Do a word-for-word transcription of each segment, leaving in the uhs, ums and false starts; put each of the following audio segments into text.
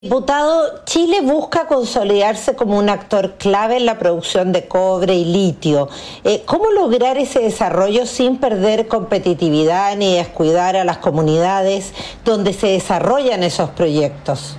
Diputado, Chile busca consolidarse como un actor clave en la producción de cobre y litio. Eh, ¿Cómo lograr ese desarrollo sin perder competitividad ni descuidar a las comunidades donde se desarrollan esos proyectos?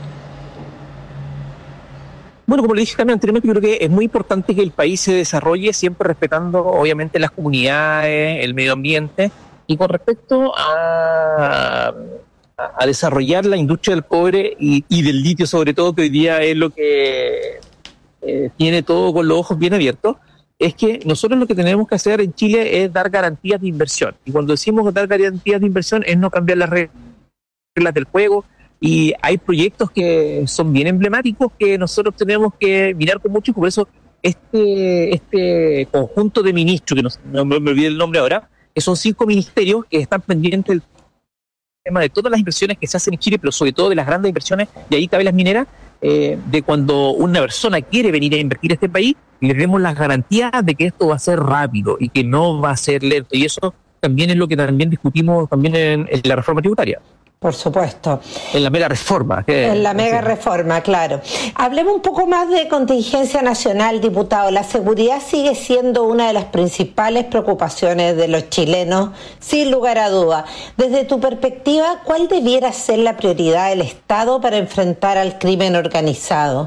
Bueno, como le dije también anteriormente, yo creo que es muy importante que el país se desarrolle siempre respetando, obviamente, las comunidades, el medio ambiente. Y con respecto a, a desarrollar la industria del cobre y, y del litio, sobre todo, que hoy día es lo que eh, tiene todo con los ojos bien abiertos, es que nosotros lo que tenemos que hacer en Chile es dar garantías de inversión. Y cuando decimos dar garantías de inversión es no cambiar las reglas del juego. Y hay proyectos que son bien emblemáticos que nosotros tenemos que mirar con mucho, y por eso este, este conjunto de ministros, que no, no me olvidé el nombre ahora, que son cinco ministerios que están pendientes del tema de todas las inversiones que se hacen en Chile, pero sobre todo de las grandes inversiones, y ahí cabe las mineras, eh, de cuando una persona quiere venir a invertir a este país, le demos las garantías de que esto va a ser rápido y que no va a ser lento. Y eso también es lo que también discutimos también en, en la reforma tributaria. Por supuesto. En la mega reforma. Que, en la mega reforma, claro. Hablemos un poco más de contingencia nacional, diputado. La seguridad sigue siendo una de las principales preocupaciones de los chilenos, sin lugar a duda. Desde tu perspectiva, ¿cuál debiera ser la prioridad del Estado para enfrentar al crimen organizado?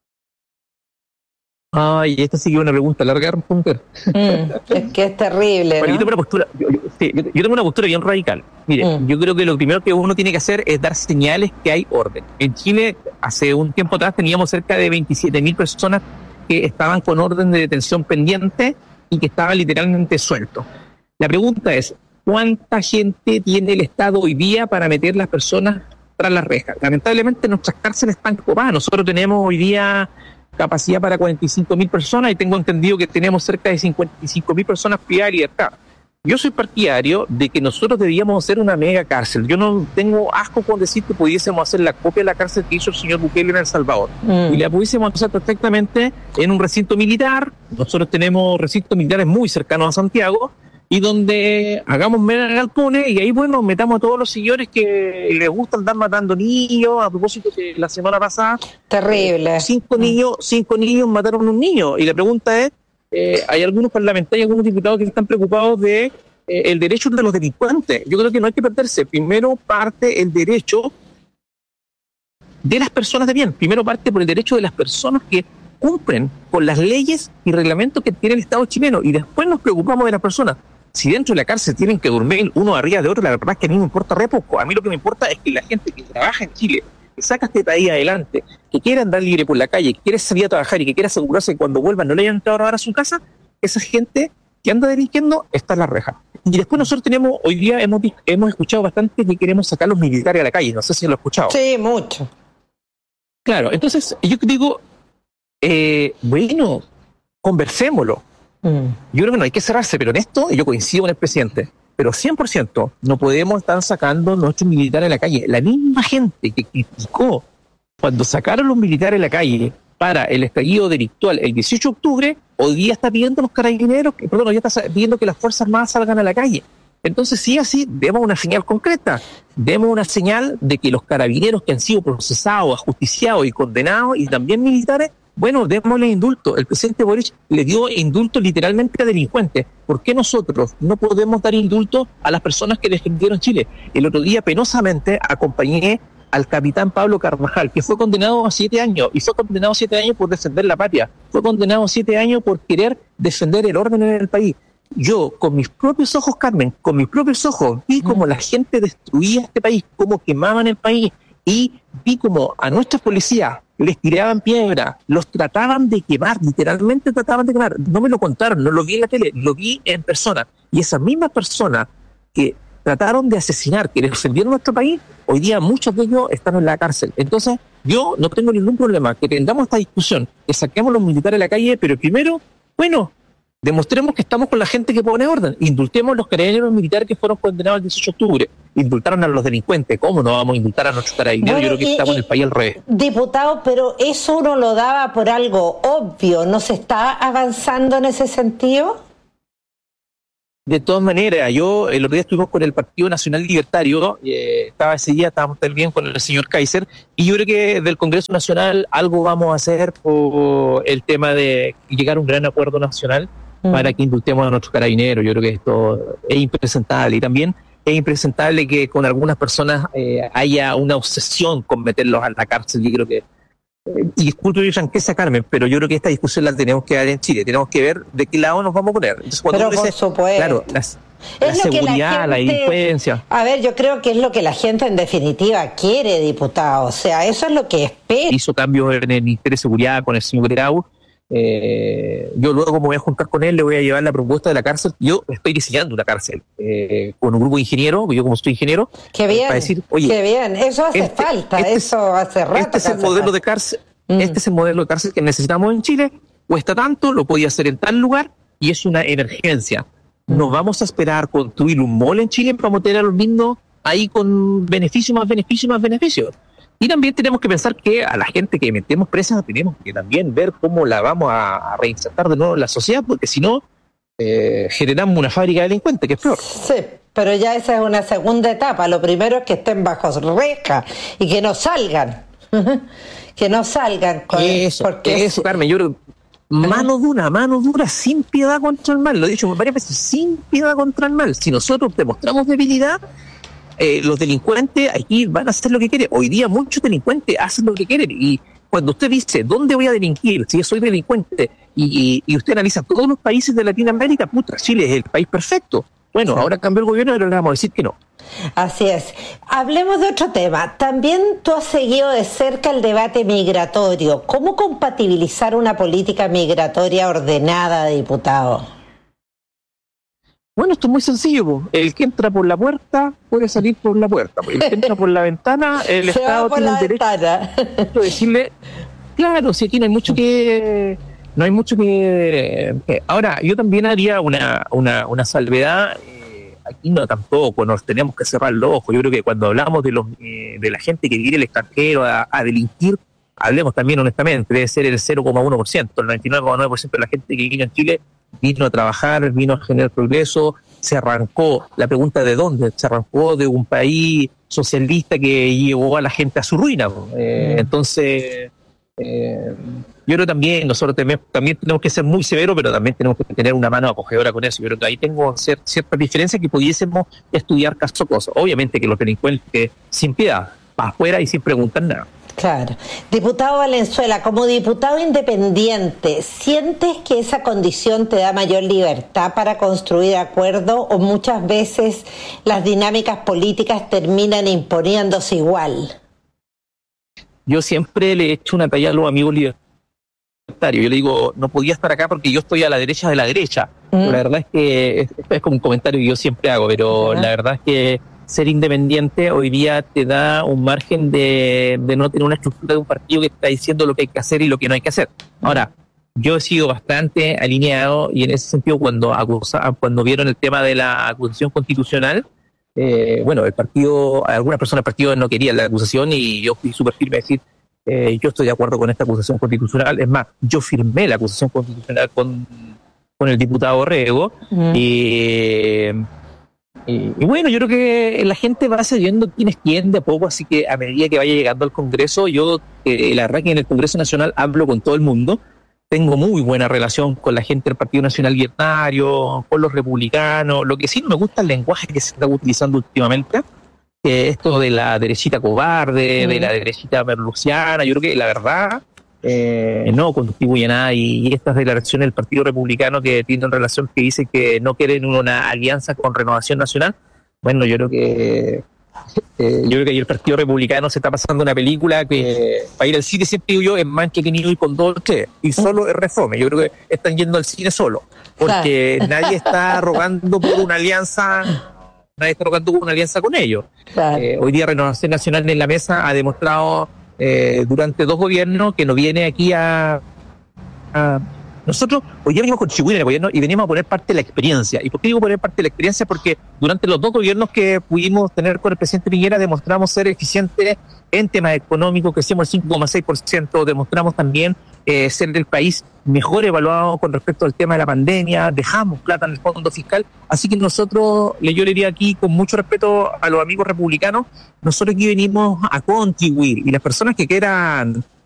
Ay, esta sí que es una pregunta larga, Punker. Mm, es que es terrible, ¿no? Yo tengo una postura, yo, yo, sí, yo, yo tengo una postura bien radical. Mire, mm. yo creo que lo primero que uno tiene que hacer es dar señales que hay orden. En Chile, hace un tiempo atrás, teníamos cerca de veintisiete mil personas que estaban con orden de detención pendiente y que estaban literalmente sueltos. La pregunta es, ¿cuánta gente tiene el Estado hoy día para meter las personas tras las rejas? Lamentablemente nuestras cárceles están copadas. Nosotros tenemos hoy día capacidad para cuarenta y cinco mil personas y tengo entendido que tenemos cerca de cincuenta y cinco mil personas privadas de libertad. Yo soy partidario de que nosotros debíamos hacer una mega cárcel. Yo no tengo asco con decir que pudiésemos hacer la copia de la cárcel que hizo el señor Bukele en El Salvador. Mm. Y la pudiésemos hacer perfectamente en un recinto militar. Nosotros tenemos recintos militares muy cercanos a Santiago, y donde hagamos mega galpones y ahí, bueno, metamos a todos los señores que les gusta andar matando niños. A propósito que la semana pasada terrible cinco niños cinco niños mataron a un niño, y la pregunta es, eh, hay algunos parlamentarios, algunos diputados que están preocupados de eh, el derecho de los delincuentes. Yo creo que no hay que perderse. Primero parte el derecho de las personas de bien, primero parte por el derecho de las personas que cumplen con las leyes y reglamentos que tiene el Estado chileno, y después nos preocupamos de las personas. Si dentro de la cárcel tienen que dormir uno arriba de otro, la verdad es que a mí me importa re poco. A mí lo que me importa es que la gente que trabaja en Chile, que saca este país adelante, que quiere andar libre por la calle, que quiere salir a trabajar y que quiere asegurarse que cuando vuelvan no le hayan entrado a robar a su casa, esa gente que anda delinquiendo está en la reja. Y después nosotros tenemos, hoy día hemos, hemos escuchado bastante que queremos sacar a los militares a la calle. No sé si lo he escuchado. Sí, mucho. Claro, entonces yo digo, eh, bueno, conversémoslo. Yo creo que no hay que cerrarse, pero en esto yo coincido con el presidente, pero cien por ciento no podemos estar sacando nuestros militares a la calle. La misma gente que criticó cuando sacaron los militares a la calle para el estallido delictual el dieciocho de octubre, hoy día está pidiendo los carabineros, que, perdón, hoy día está pidiendo que las Fuerzas Armadas salgan a la calle. Entonces, si así, demos una señal concreta, demos una señal de que los carabineros que han sido procesados, ajusticiados y condenados, y también militares, bueno, démosle indulto. El presidente Boric le dio indulto literalmente a delincuentes. ¿Por qué nosotros no podemos dar indulto a las personas que defendieron Chile? El otro día, penosamente, acompañé al capitán Pablo Carvajal, que fue condenado a siete años, y fue condenado a siete años por defender la patria. Fue condenado a siete años por querer defender el orden en el país. Yo, con mis propios ojos, Carmen, con mis propios ojos, vi cómo la gente destruía este país, cómo quemaban el país, y vi cómo a nuestras policías les tiraban piedra, los trataban de quemar, literalmente trataban de quemar. No me lo contaron, no lo vi en la tele, lo vi en persona. Y esas mismas personas que trataron de asesinar, que defendieron nuestro país, hoy día muchos de ellos están en la cárcel. Entonces, yo no tengo ningún problema que tengamos esta discusión, que saquemos los militares a la calle, pero primero, bueno, demostremos que estamos con la gente que pone orden. Indultemos a los carabineros militares que fueron condenados el dieciocho de octubre. Indultaron a los delincuentes. ¿Cómo no vamos a indultar a nuestros carabineros? Bueno, yo creo que y, estamos y, en el país al revés. Diputado, pero eso uno lo daba por algo obvio. ¿No se está avanzando en ese sentido? De todas maneras, yo el otro día estuvimos con el Partido Nacional Libertario, eh, estaba ese día, estábamos también con el señor Kaiser, y yo creo que del Congreso Nacional algo vamos a hacer por el tema de llegar a un gran acuerdo nacional mm. para que indultemos a nuestros carabineros. Yo creo que esto es impresentable, y también es impresentable que con algunas personas eh, haya una obsesión con meterlos a la cárcel. Yo creo que y disculpe mi franqueza, Carmen, pero yo creo que esta discusión la tenemos que dar en Chile. Tenemos que ver de qué lado nos vamos a poner. Entonces, cuando pero por dice, supuesto. Claro, la, la seguridad, la, gente, la delincuencia. A ver, yo creo que es lo que la gente en definitiva quiere, diputado. O sea, eso es lo que espera. Hizo cambios en el Ministerio de Seguridad con el señor Grau. Eh, yo luego me voy a juntar con él, le voy a llevar la propuesta de la cárcel. Yo estoy diseñando una cárcel eh, con un grupo de ingenieros, yo como soy ingeniero, qué bien, para decir, oye, qué bien, eso hace este, falta, este, eso hace rato. Este es el modelo falta. de cárcel, mm. este es el modelo de cárcel que necesitamos en Chile, cuesta tanto, lo podía hacer en tal lugar y es una emergencia. Mm. No vamos a esperar a construir un mall en Chile para meter a los mismos ahí con beneficio más beneficio más beneficio. Y también tenemos que pensar que a la gente que metemos presa tenemos que también ver cómo la vamos a, a reinsertar de nuevo en la sociedad, porque si no, eh, generamos una fábrica de delincuentes, que es peor. Sí, pero ya esa es una segunda etapa. Lo primero es que estén bajo reja y que no salgan. que no salgan. Con, eso, porque eso, Carmen, yo creo que mano dura, mano dura, sin piedad contra el mal. Lo he dicho varias veces, sin piedad contra el mal. Si nosotros demostramos debilidad, Eh, los delincuentes aquí van a hacer lo que quieren. Hoy día muchos delincuentes hacen lo que quieren, y cuando usted dice, ¿dónde voy a delinquir si yo soy delincuente? Y, y, y usted analiza todos los países de Latinoamérica, puta, Chile es el país perfecto. Bueno, sí. Ahora cambió el gobierno, pero le vamos a decir que no. Así es. Hablemos de otro tema. También tú has seguido de cerca el debate migratorio. ¿Cómo compatibilizar una política migratoria ordenada, diputado? Bueno, esto es muy sencillo. El que entra por la puerta puede salir por la puerta. El que entra por la ventana, el Se Estado tiene el derecho de decirle, claro, si aquí no hay mucho que... No hay mucho que... que ahora, yo también haría una, una, una salvedad. Eh, aquí no tampoco, nos tenemos que cerrar los ojos. Yo creo que cuando hablamos de los eh, de la gente que viene al extranjero a, a delinquir, hablemos también honestamente, debe ser el cero coma uno por ciento. El noventa y nueve coma nueve por ciento de la gente que viene en Chile vino a trabajar, vino a generar progreso, se arrancó, la pregunta de dónde, se arrancó de un país socialista que llevó a la gente a su ruina. Eh, mm. Entonces, eh, yo creo también, nosotros también, también tenemos que ser muy severos, pero también tenemos que tener una mano acogedora con eso. Yo creo que ahí tengo cier- ciertas diferencias que pudiésemos estudiar caso a caso. Obviamente que los delincuentes sin piedad, para afuera y sin preguntar nada. Claro. Diputado Valenzuela, como diputado independiente, ¿sientes que esa condición te da mayor libertad para construir acuerdos o muchas veces las dinámicas políticas terminan imponiéndose igual? Yo siempre le he hecho una talla a los amigos libertarios. Yo le digo, no podía estar acá porque yo estoy a la derecha de la derecha. Mm. La verdad es que es, es como un comentario que yo siempre hago, pero ¿verdad? La verdad es que ser independiente hoy día te da un margen de, de no tener una estructura de un partido que está diciendo lo que hay que hacer y lo que no hay que hacer. Ahora, yo he sido bastante alineado y en ese sentido cuando acusa, cuando vieron el tema de la acusación constitucional, eh, bueno, el partido, algunas personas del partido no querían la acusación y yo fui súper firme a decir, eh, yo estoy de acuerdo con esta acusación constitucional. Es más, yo firmé la acusación constitucional con, con el diputado Rego uh-huh. y... Y, y bueno, yo creo que la gente va cediendo quién es quién de a poco, así que a medida que vaya llegando al Congreso, yo, eh, la verdad que en el Congreso Nacional hablo con todo el mundo, tengo muy buena relación con la gente del Partido Nacional Libertario, con los republicanos. Lo que sí no me gusta es el lenguaje que se está utilizando últimamente, que esto de la derechita cobarde, mm. de la derechita merluciana. Yo creo que la verdad eh, no contribuye a nada, y, y estas declaraciones del Partido Republicano que tienen relación, que dicen que no quieren una alianza con Renovación Nacional, bueno, yo creo que eh, yo creo que ahí el Partido Republicano se está pasando una película que para ir al cine, siempre digo yo, es más que querido ir con dos o tres, y solo es refome. Yo creo que están yendo al cine solo, porque claro. nadie está rogando por una alianza, nadie está rogando por una alianza con ellos. Claro. Eh, hoy día Renovación Nacional en la mesa ha demostrado Eh, durante dos gobiernos que no viene aquí a, a, Nosotros hoy día venimos a contribuir en el gobierno y venimos a poner parte de la experiencia. ¿Y por qué digo poner parte de la experiencia? Porque durante los dos gobiernos que pudimos tener con el presidente Piñera demostramos ser eficientes en temas económicos, crecimos el cinco coma seis por ciento, demostramos también eh, ser el país mejor evaluado con respecto al tema de la pandemia, dejamos plata en el fondo fiscal. Así que nosotros, yo le diría aquí con mucho respeto a los amigos republicanos, nosotros aquí venimos a contribuir y las personas que quieran